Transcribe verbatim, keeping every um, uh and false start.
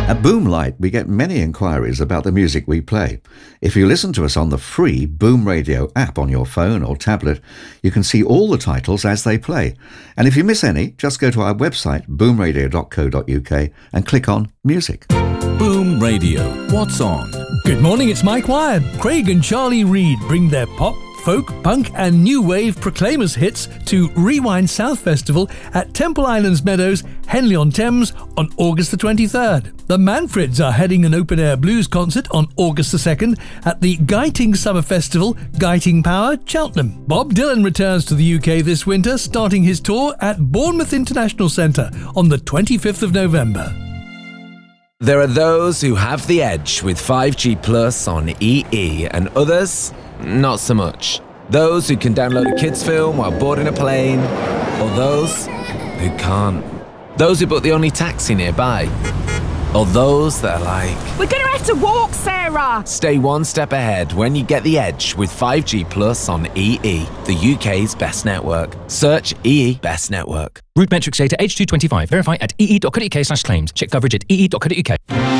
At Boomlight, we get many inquiries about the music we play. If you listen to us on the free Boom Radio app on your phone or tablet, you can see all the titles as they play. And if you miss any, just go to our website, boom radio dot co dot uk, and click on Music. Boom Radio. What's on? Good morning, it's Mike Wyatt. Craig and Charlie Reid bring their pop, folk, punk and new wave Proclaimers hits to Rewind South Festival at Temple Islands Meadows, Henley-on-Thames on August the twenty-third. The Manfreds are heading an open-air blues concert on August the second at the Guyting Summer Festival, Guyting Power, Cheltenham. Bob Dylan returns to the U K this winter, starting his tour at Bournemouth International Centre on the twenty-fifth of November. There are those who have the edge with five G Plus on E E and others, not so much. Those who can download a kids film while boarding a plane, or those who can't. Those who book the only taxi nearby, or those that are like, we're gonna have to walk, Sarah! Stay one step ahead when you get the edge with five G Plus on E E, the U K's best network. Search E E Best Network. Root metrics data H two twenty-five. Verify at e e dot co dot uk slash claims. Check coverage at e e dot co dot uk.